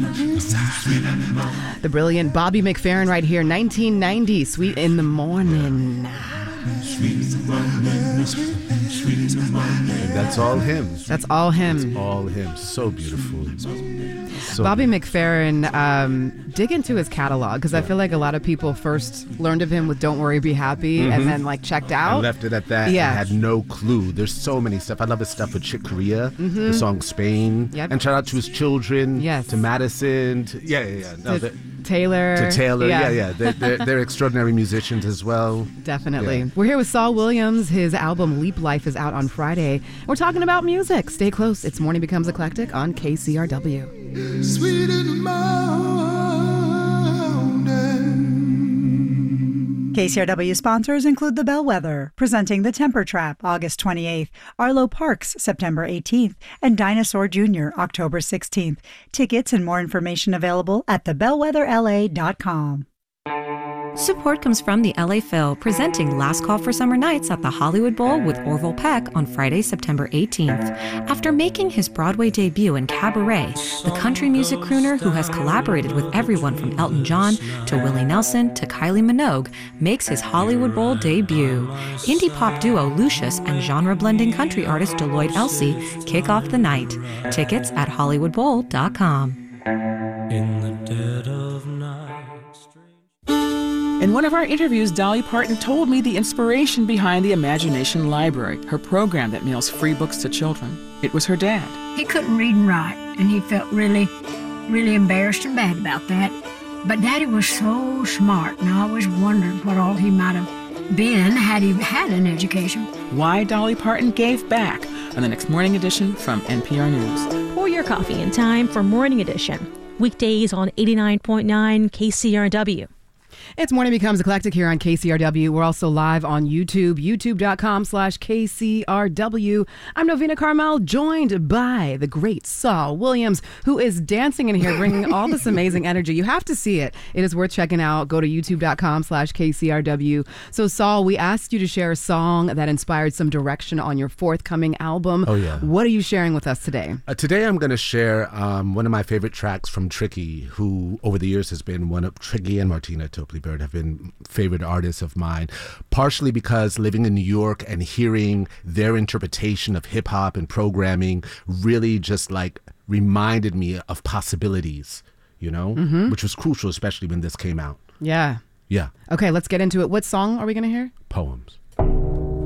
The brilliant Bobby McFerrin right here, 1990, Sweet in the Morning. And that's all him. That's all him. That's all him. So beautiful. So Bobby beautiful. McFerrin, dig into his catalog, because I feel like a lot of people first learned of him with Don't Worry, Be Happy, and then like checked out. And left it at that. Yeah. I had no clue. There's so many stuff. I love his stuff with Chick Corea, the song Spain. Yep. And shout out to his children, Yes. to Madison. No, Taylor. to Taylor. Yeah. They're extraordinary musicians as well. Definitely. Yeah. We're here with Saul Williams. His album Leap Life is out on Friday. We're talking about music. Stay close. It's Morning Becomes Eclectic on KCRW. Sweet in the morning. KCRW sponsors include The Bellwether, presenting The Temper Trap, August 28th, Arlo Parks, September 18th, and Dinosaur Jr., October 16th. Tickets and more information available at thebellwetherla.com. Support comes from the LA Phil, presenting Last Call for Summer Nights at the Hollywood Bowl with Orville Peck on Friday, September 18th. After making his Broadway debut in Cabaret, the country music crooner who has collaborated with everyone from Elton John to Willie Nelson to Kylie Minogue makes his Hollywood Bowl debut. Indie pop duo Lucius and genre-blending country artist Deloitte Elsie kick off the night. Tickets at hollywoodbowl.com. In the dead of night. In one of our interviews, Dolly Parton told me the inspiration behind the Imagination Library, her program that mails free books to children. It was her dad. He couldn't read and write, and he felt really embarrassed and bad about that. But Daddy was so smart, and I always wondered what all he might have been had he had an education. Why Dolly Parton gave back on the next Morning Edition from NPR News. Pour your coffee in time for Morning Edition. Weekdays on 89.9 KCRW. It's Morning Becomes Eclectic here on KCRW. We're also live on YouTube, youtube.com/KCRW. I'm Novena Carmel, joined by the great Saul Williams, who is dancing in here, bringing all this amazing energy. You have to see it. It is worth checking out. Go to youtube.com/KCRW. So, Saul, we asked you to share a song that inspired some direction on your forthcoming album. Oh, yeah. What are you sharing with us today? Today I'm going to share one of my favorite tracks from Tricky, who over the years has been one of Tricky and Martina Topley Bird have been favorite artists of mine, partially because living in New York and hearing their interpretation of hip hop and programming really just like reminded me of possibilities, you know, which was crucial, especially when this came out. Yeah. Yeah. Okay, let's get into it. What song are we going to hear? Poems.